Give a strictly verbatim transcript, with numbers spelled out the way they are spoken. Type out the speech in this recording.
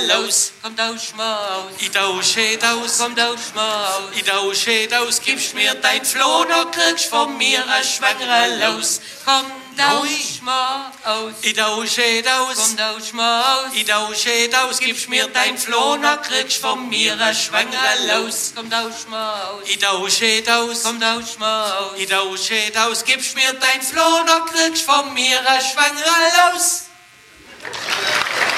Los, komm tausch mal aus, ich tausche aus, komm tausch mal aus, ich tausche aus, gibst mir dein Floh, dann kriegst von mir ein schwangere Los. komm tausch mal aus, Ich tausche aus, komm tausch mal aus, ich tausche aus, gibst mir dein Floh, dann kriegst von mir ein schwangere Los. komm tausch mal aus, Ich tausche aus, komm tausch mal aus, ich tausche aus, gibst mir dein Floh, dann kriegst von mir ein schwangere Los.